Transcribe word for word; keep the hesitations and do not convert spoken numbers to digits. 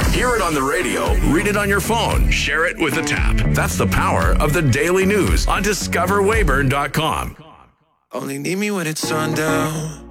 Hear it on the radio, read it on your phone, share it with a tap. That's the power of the Daily News on discover weyburn dot com. Only need me when it's sundown.